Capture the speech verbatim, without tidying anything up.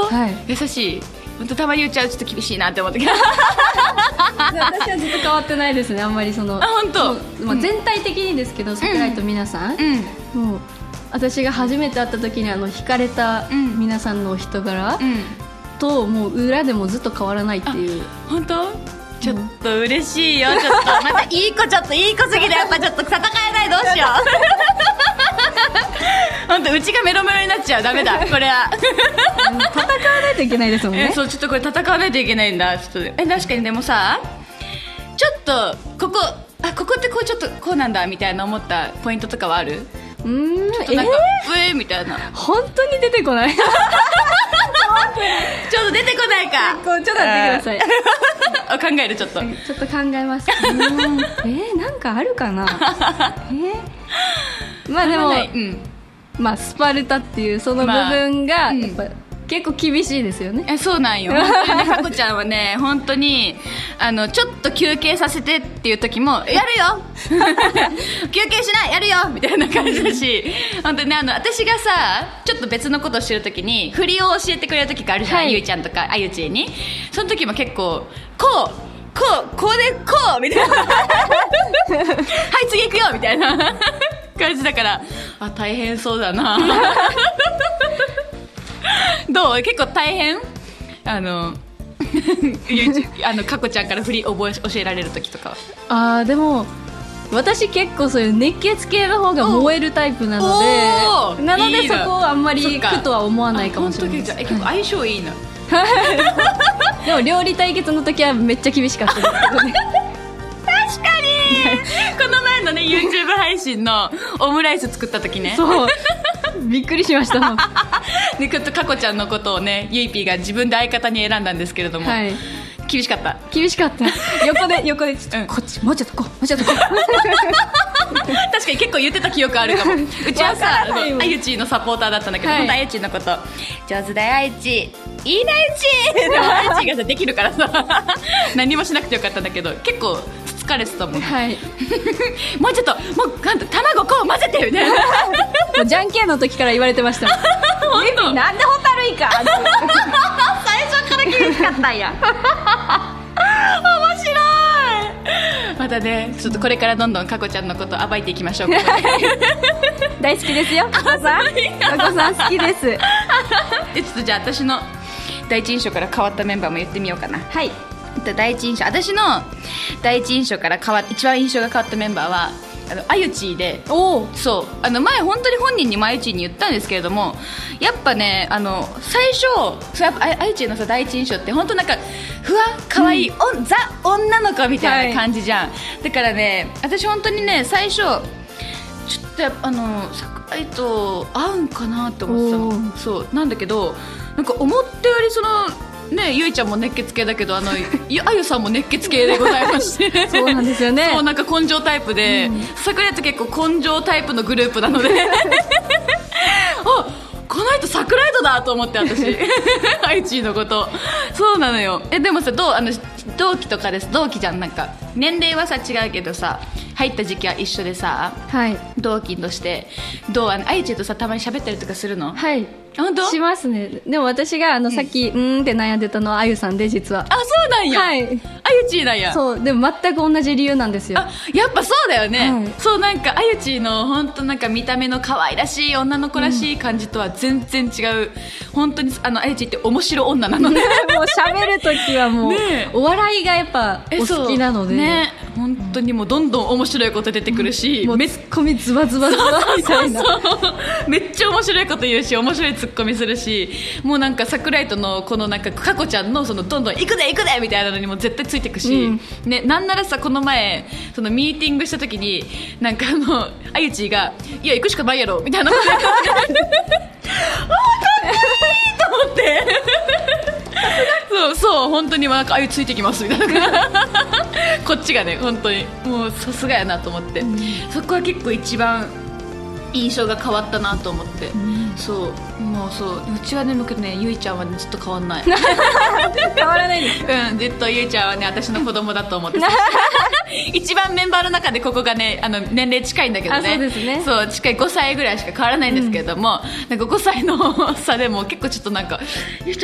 はい、 優しい。本当たまに言っちゃう、ちょっと厳しいなって思ったけど私はずっと変わってないですね、あんまりその。 あ、本当。 まあ、全体的にですけど、うん、桜井と皆さん、うん、もう私が初めて会った時にあの惹かれた皆さんのお人柄、うん、ともう裏でもずっと変わらないっていう。 本当？ちょっと嬉しいよ。ちょっとまたいい子、ちょっといい子すぎてやっぱちょっと戦えない、どうしよう本当うちがメロメロになっちゃう、ダメだこれは戦わないといけないですもんね。 えそう、ちょっとこれ戦わないといけないんだ。ちょっとえ確かに。でもさ、ちょっとここ、あ、ここってこうちょっとこうなんだみたいな思ったポイントとかはある？ うーん、 ちょっとなんか、えー、えーみたいな。 本当に出てこないちょっと出てこないか。 こうちょっと待ってくださいあ考える、ちょっとちょっと考えますうーんえー、なんかあるかなえー、まあでも、うん、まあスパルタっていうその部分がやっぱ、まあ、うん結構厳しいですよね。 えそうなんよ。本当にね、かこちゃんはね、本当にあのちょっと休憩させてっていう時もやるよ休憩しない、やるよみたいな感じだし、本当にね、あの私がさちょっと別のことをしてる時に振りを教えてくれる時があるじゃん、はい、ゆいちゃんとかあゆちに。その時も結構こうこうこうでこうみたいなはい次行くよみたいな感じだから、あ大変そうだなどう？結構大変？あのあのかこちゃんから振り覚え教えられる時とかは。 あーでも私結構そういう熱血系の方が燃えるタイプなので、なのでそこをあんまり苦とは思わないかもしれないです。 え結構相性いいなでも料理対決の時はめっちゃ厳しかったですけどね確かにこの前のね YouTube 配信のオムライス作った時ね、 そうびっくりしましたでかこちゃんのことをねゆいぴーが自分で相方に選んだんですけれども、はい、厳しかった厳しかった横で横でちょっと、うん、こっちもうちょっとこうもうちょっとこう確かに結構言ってた記憶あるかもうちはさあゆちのサポーターだったんだけど、はい、本当あゆちのこと上手だよあゆちいいねあゆちでもあゆちがさできるからさ何もしなくてよかったんだけど結構疲れてたもん、 はい、 もうちょっともう卵こう混ぜてみたいなもうじゃんけんの時から言われてました本当なんでホタルイカ最初から厳しかったんや面白い。またねちょっとこれからどんどんかこちゃんのこと暴いていきましょう大好きですよかこさんかこさん好きですでちょっとじゃあ私の第一印象から変わったメンバーも言ってみようかな。 はい。 第一印象、私の第一印象から変わっ一番印象が変わったメンバーはあのあゆちで、 おそうあの前本当に本人にもあゆちに言ったんですけれども、やっぱねあの最初そうやっぱあゆちのさ第一印象って本当なんかふわかわいい、うん、おザ女の子みたいな感じじゃん、はい、だからね私本当にね最初ちょっとやっぱあの桜井と合うんかなって思ってたの。そうなんだけどなんか思ったよりそのね、ゆいちゃんも熱血系だけどあのあゆさんも熱血系でございましてそうなんですよね。 そうなんか根性タイプで、うん、桜井って結構根性タイプのグループなのであこの人桜井戸だと思って私あゆちのことそうなのよ。えでもさどうあの同期とかです。同期じゃん、なんか年齢はさ違うけどさ入った時期は一緒でさ、 はい、 同期としてどうあのあゆちとさたまに喋ったりとかするの？ はい本当しますね。でも私があの、うん、さっきうーんって悩んでたのはあゆさんで実は。 あそうなんや、 はい、 あゆちなんや。 そうでも全く同じ理由なんですよ。 あやっぱそうだよね、はい、そうなんかあゆちの本当なんか見た目の可愛らしい女の子らしい感じとは全然違う、うん、本当にあのあゆちって面白女なのでもう喋る時はもう、ね、お笑いがやっぱお好きなのでね本当にもうどんどん面白いこと出てくるし、 うん、もうツッコミズバズバズバみたいなそうそうそうめっちゃ面白いこと言うし面白いツッコミするしもうなんか桜井とのこのなんかかこちゃんのそのどんどん行くで行くでみたいなのにも絶対ついてくし、うんね、なんならさこの前そのミーティングした時になんかあのあゆちがいや行くしかないやろみたいなこと言ってあかっこいいと思ってそうそう本当になんかあゆついてきますみたいなこっちがね本当にもうさすがやなと思って、うん、そこは結構一番印象が変わったなと思って、うん、そうもうそううちはね僕ねゆいちゃんはねずっと変わんない変わらないですうんずっとゆいちゃんはね私の子供だと思って一番メンバーの中でここがねあの年齢近いんだけどね。 そうですね。 そう近いごさいぐらいしか変わらないんですけれども、うん、なんかごさいの差でも結構ちょっとなんかゆいち